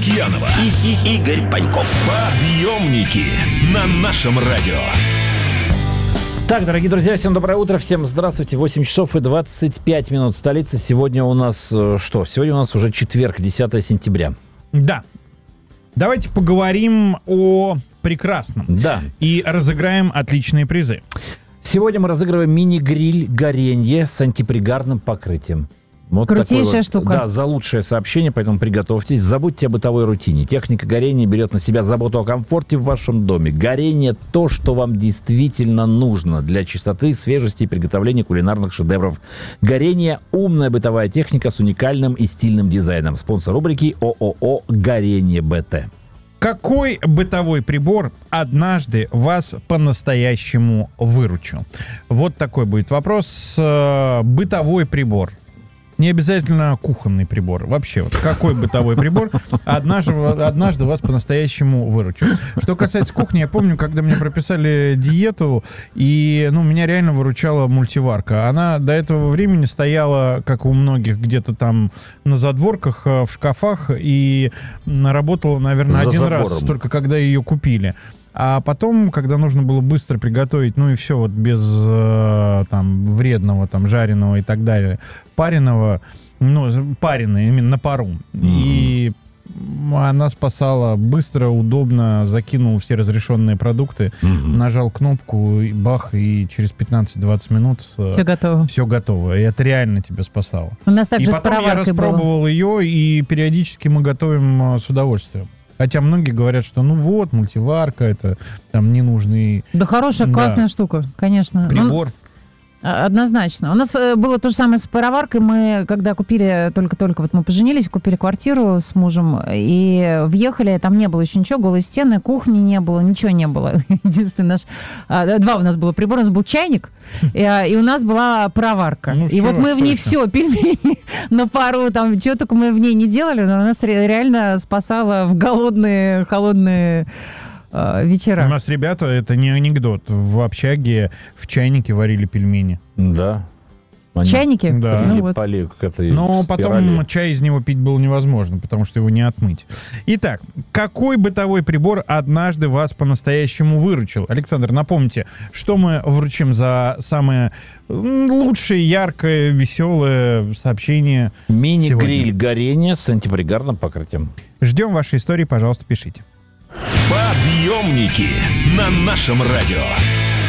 Лукьянова и Игорь Паньков. Подъемники на нашем радио. Так, дорогие друзья, всем доброе утро, всем здравствуйте. 8 часов и 25 минут столицы. Сегодня у нас что? Сегодня у нас уже четверг, 10 сентября. Да. Давайте поговорим о прекрасном. Да. И разыграем отличные призы. Сегодня мы разыгрываем мини-гриль горенье с антипригарным покрытием. Вот крутейшая штука. Да, за лучшее сообщение, поэтому приготовьтесь. Забудьте о бытовой рутине. Техника горения берет на себя заботу о комфорте в вашем доме. Горение – то, что вам действительно нужно для чистоты, свежести и приготовления кулинарных шедевров. Горение – умная бытовая техника с уникальным и стильным дизайном. Спонсор рубрики ООО «Горение БТ». Какой бытовой прибор однажды вас по-настоящему выручил? Вот такой будет вопрос. Бытовой прибор. Не обязательно кухонный прибор. Вообще, вот какой бытовой прибор однажды вас по-настоящему выручил. Что касается кухни, я помню, когда мне прописали диету, и меня реально выручала мультиварка. Она до этого времени стояла, как у многих, где-то там на задворках, в шкафах, и работала, наверное, один раз, только когда ее купили. А потом, когда нужно было быстро приготовить, и все вот без вредного, жареного и так далее, пареного, пареное именно на пару. И она спасала быстро, удобно, закинул все разрешенные продукты, нажал кнопку, и бах, и через 15-20 минут все готово. Все готово. И это реально тебя спасало. У нас также и с потом я пароваркой распробовал было. ее, и периодически мы готовим с удовольствием. Хотя многие говорят, что мультиварка, это там ненужный... Да хорошая, классная штука, конечно. Прибор. Однозначно. У нас было то же самое с пароваркой. Мы, когда купили, только-только мы поженились, купили квартиру с мужем и въехали, там не было еще ничего, голые стены, кухни не было, ничего не было. Единственное, два у нас было прибора. У нас был чайник, и у нас была пароварка. И вот мы в ней все, пельмени на пару, что только мы в ней не делали, но она нас реально спасала в голодные, холодные вечера. У нас ребята, это не анекдот, в общаге в чайнике варили пельмени. Да. Чайники? Да. Но потом чай из него пить было невозможно, потому что его не отмыть. Итак, какой бытовой прибор однажды вас по-настоящему выручил? Александр, напомните, что мы вручим за самое лучшее, яркое, веселое сообщение? Мини-гриль горения с антипригарным покрытием. Ждем вашей истории, пожалуйста, пишите. Подъемники на нашем радио.